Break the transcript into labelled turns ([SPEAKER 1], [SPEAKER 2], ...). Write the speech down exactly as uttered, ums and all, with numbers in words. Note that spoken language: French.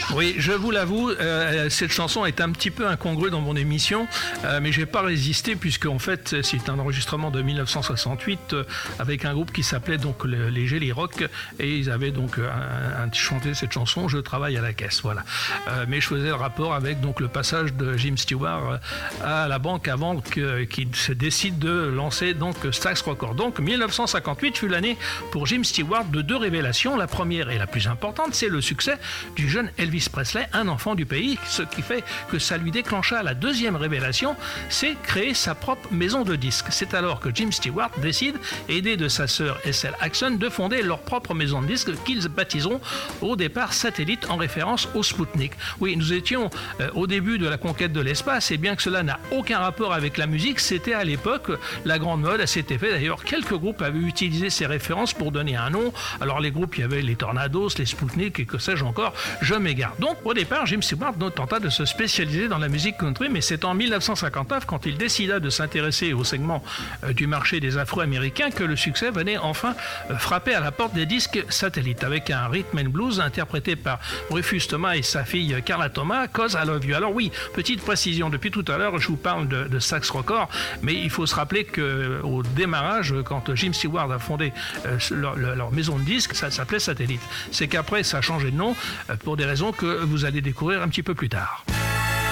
[SPEAKER 1] Oui, je vous l'avoue, euh, cette chanson est un petit peu incongrue dans mon émission, euh, mais j'ai pas résisté puisque en fait c'est un enregistrement de mille neuf cent soixante-huit euh, avec un groupe qui s'appelait donc le, les Jelly Rock et ils avaient donc un, un, chanté cette chanson Je travaille à la caisse, voilà. Euh, mais je faisais le rapport avec donc le passage de Jim Stewart à la banque avant que, qu'il se décide de lancer donc Stax Records. Donc mille neuf cent cinquante-huit fut l'année pour Jim Stewart de deux révélations. La première et la plus importante, c'est le succès du jeune Elvis Presley, un enfant du pays, ce qui fait que ça lui déclencha la deuxième révélation, c'est créer sa propre maison de disques. C'est alors que Jim Stewart décide, aidé de sa sœur Ethel Axon, de fonder leur propre maison de disques qu'ils baptiseront au départ Satellite en référence au Spoutnik. Oui, nous étions euh, au début de la conquête de l'espace et bien que cela n'a aucun rapport avec la musique, c'était à l'époque la grande mode à cet effet. D'ailleurs, quelques groupes avaient utilisé ces références pour donner un nom. Alors les groupes, il y avait les Tornados, les Spoutnik et que sais-je encore, je m'égare. Donc au départ, Jim Stewart tenta de se spécialiser dans la musique country, mais c'est en mille neuf cent cinquante-neuf, quand il décida de s'intéresser au segment euh, du marché des Afro-Américains, que le succès venait enfin euh, frapper à la porte des disques satellites, avec un rhythm and blues interprété par Rufus Thomas et sa fille Carla Thomas, Cause I Love You. Alors oui, petite précision, depuis tout à l'heure, je vous parle de, de Stax Records, mais il faut se rappeler qu'au démarrage, quand Jim Stewart a fondé euh, leur, leur maison de disques, ça s'appelait Satellite. C'est qu'après, ça a changé de nom euh, pour des raisons que vous allez découvrir un petit peu plus tard.